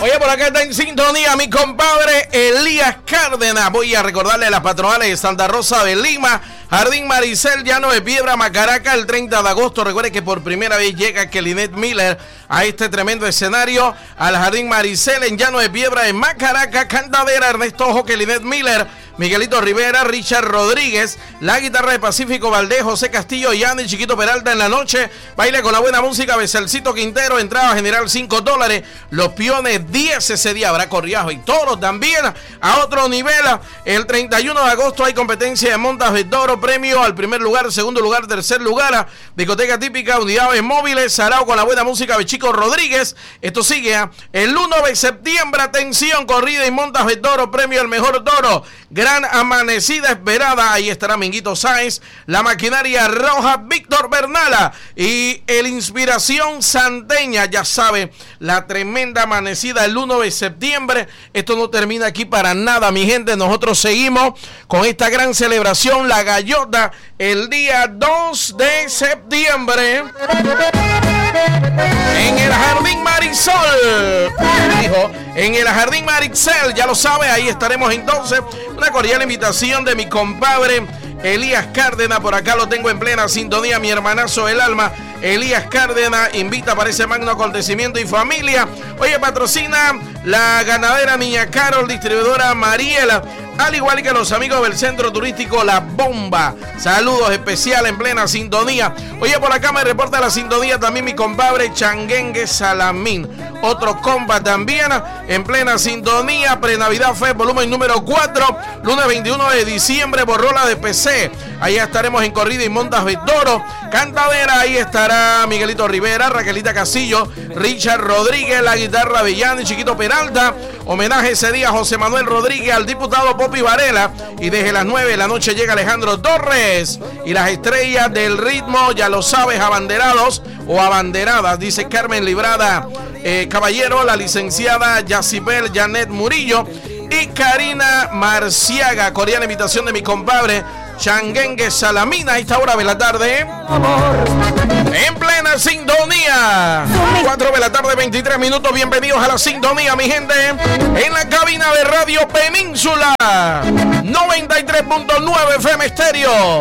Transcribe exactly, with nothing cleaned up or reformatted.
Oye, por acá está en sintonía mi compadre Elías Cárdenas. Voy a recordarle a las patronales de Santa Rosa de Lima, Jardín Maricel, Llano de Piedra, Macaraca, el treinta de agosto. Recuerde que por primera vez llega Kelinet Miller a este tremendo escenario, al Jardín Maricel en Llano de Piedra, en Macaraca. Cantadera, Ernesto Ojo, Kelinet Miller, Miguelito Rivera, Richard Rodríguez, la guitarra de Pacífico Valdés, José Castillo y Andy Chiquito Peralta en la noche. Baile con la buena música, Becercito Quintero, entrada general cinco dólares. Los Piones diez ese día, habrá corriajo y toro también a otro nivel. El treinta y uno de agosto hay competencia de montas de toro, premio al primer lugar, segundo lugar, tercer lugar, discoteca típica, unidades móviles, Sarao con la buena música de Chico Rodríguez. Esto sigue ¿eh? el uno de septiembre, atención, corrida y montas de toro, premio al mejor toro, gran amanecida esperada, ahí estará Minguito Sáenz, la maquinaria roja, Víctor Bernala y el Inspiración Santeña, ya sabe, la tremenda amanecida el uno de septiembre. Esto no termina aquí para nada, mi gente, nosotros seguimos con esta gran celebración, la Gallota, el día dos de septiembre en el Jardín Marisol, dijo, en el Jardín Maricel, ya lo sabe, ahí estaremos entonces. Una cordial invitación de mi compadre Elías Cárdenas, por acá lo tengo en plena sintonía, mi hermanazo del alma, Elías Cárdenas, invita para ese magno acontecimiento y familia. Oye, patrocina la ganadera Niña Carol, distribuidora Mariela, al igual que los amigos del centro turístico La Bomba. Saludos especiales en plena sintonía. Oye, por acá me reporta la sintonía también mi compadre Changuengue Salamín, otro compa también en plena sintonía. Pre-Navidad Fe, volumen número cuatro, lunes veintiuno de diciembre, Borrola de P C. Allá estaremos en corrida y montas de toro. Cantadera, ahí estará Miguelito Rivera, Raquelita Casillo, Richard Rodríguez, la guitarra de Yanni Chiquito Peralta. Homenaje ese día a José Manuel Rodríguez, al diputado Popi Varela. Y desde las nueve de la noche llega Alejandro Torres y las estrellas del ritmo, ya lo sabes, abanderados o abanderadas, dice Carmen Librada eh, Caballero, la licenciada Yacibel Janet Murillo y Karina Marciaga. Cordial invitación de mi compadre Changuengue Salamina a esta hora de la tarde. En plena sintonía. cuatro de la tarde, veintitrés minutos. Bienvenidos a la sintonía, mi gente. En la cabina de Radio Península noventa y tres punto nueve F M Estéreo.